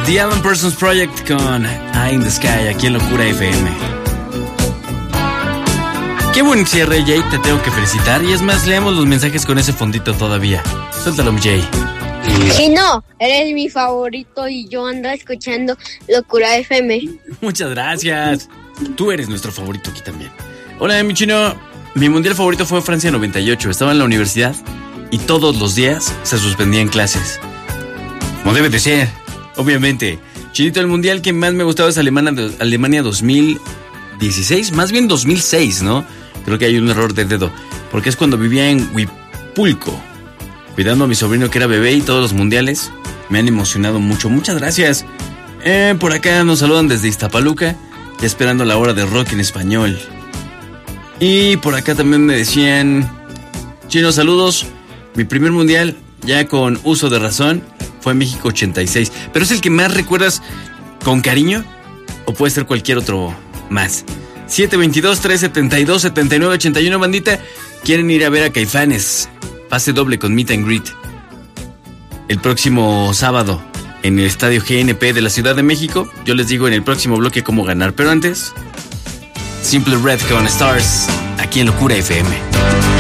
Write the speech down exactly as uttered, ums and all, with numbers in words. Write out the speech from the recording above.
The Alan Parsons Project con Eye in the Sky, aquí en Locura F M. Qué buen cierre, Jay, te tengo que felicitar. Y es más, leemos los mensajes con ese fondito todavía. Suéltalo, Jay. Si no, eres mi favorito y yo ando escuchando Locura F M. Muchas gracias. Tú eres nuestro favorito aquí también. Hola, mi chino. Mi mundial favorito fue Francia noventa y ocho. Estaba en la universidad y todos los días se suspendían clases. Como debe de ser, obviamente. Chinito, el mundial que más me gustaba es Alemania, Alemania dos mil dieciséis. Más bien dos mil seis, ¿no? Creo que hay un error de dedo. Porque es cuando vivía en Huipulco, cuidando a mi sobrino que era bebé, y todos los mundiales me han emocionado mucho. Muchas gracias. Eh, por acá nos saludan desde Iztapaluca, ya esperando la hora de rock en español. Y por acá también me decían: Chino, saludos. Mi primer mundial, ya con uso de razón, fue México ochenta y seis. ¿Pero es el que más recuerdas con cariño? ¿O puede ser cualquier otro más? siete veintidós, trescientos setenta y dos, setenta y nueve ochenta y uno, bandita. ¿Quieren ir a ver a Caifanes? Pase doble con Meet and Greet el próximo sábado en el Estadio G N P de la Ciudad de México. Yo les digo en el próximo bloque cómo ganar, pero antes, Simple Red con Stars, aquí en Locura F M.